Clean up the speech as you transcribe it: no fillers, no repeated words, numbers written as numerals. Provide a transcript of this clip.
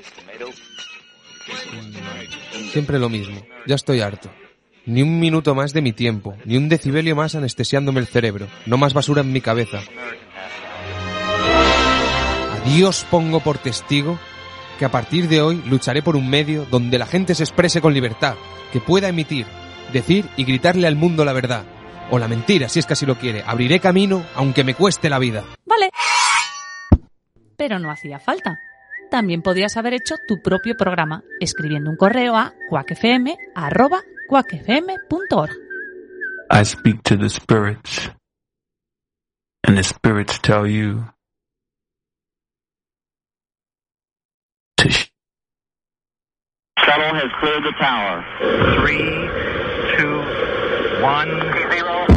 Siempre lo mismo. Ya estoy harto. Ni un minuto más de mi tiempo, ni un decibelio más anestesiándome el cerebro. No más basura en mi cabeza. A Dios pongo por testigo que a partir de hoy lucharé por un medio donde la gente se exprese con libertad, que pueda emitir, decir y gritarle al mundo la verdad. O la mentira, si es que así lo quiere. Abriré camino, aunque me cueste la vida. Vale. Pero no hacía falta. También podías haber hecho tu propio programa, escribiendo un correo a quackfm@quackfm.org. I speak to the spirits, and the spirits tell you to Shuttle has cleared the tower. 3, 2, 1, 0.